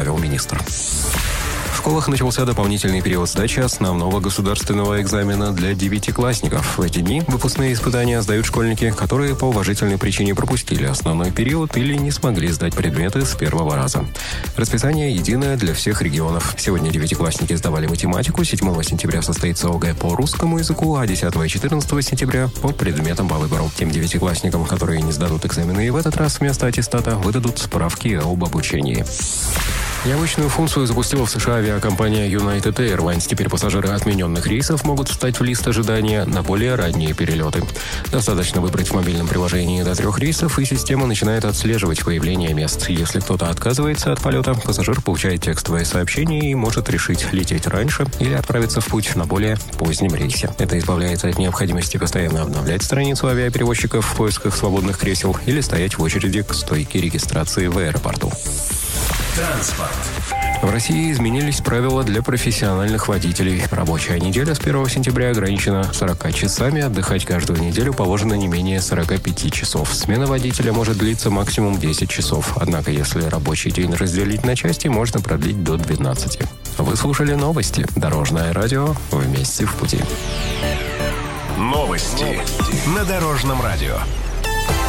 добавил министр. В школах начался дополнительный период сдачи основного государственного экзамена для девятиклассников. В эти дни выпускные испытания сдают школьники, которые по уважительной причине пропустили основной период или не смогли сдать предметы с первого раза. Расписание единое для всех регионов. Сегодня девятиклассники сдавали математику, 7 сентября состоится ОГЭ по русскому языку, а 10 и 14 сентября по предметам по выбору. Тем девятиклассникам, которые не сдадут экзамены и в этот раз вместо аттестата, выдадут справки об обучении. Необычную функцию запустила в США авиакомпания United Airlines. Теперь пассажиры отмененных рейсов могут встать в лист ожидания на более ранние перелеты. Достаточно выбрать в мобильном приложении до 3 рейсов, и система начинает отслеживать появление мест. Если кто-то отказывается от полета, пассажир получает текстовое сообщение и может решить лететь раньше или отправиться в путь на более позднем рейсе. Это избавляет от необходимости постоянно обновлять страницу авиаперевозчиков в поисках свободных кресел или стоять в очереди к стойке регистрации в аэропорту. Транспорт. В России изменились правила для профессиональных водителей. Рабочая неделя с 1 сентября ограничена 40 часами. Отдыхать каждую неделю положено не менее 45 часов. Смена водителя может длиться максимум 10 часов. Однако, если рабочий день разделить на части, можно продлить до 12. Вы слушали новости. Дорожное радио. Вместе в пути. Новости на Дорожном радио.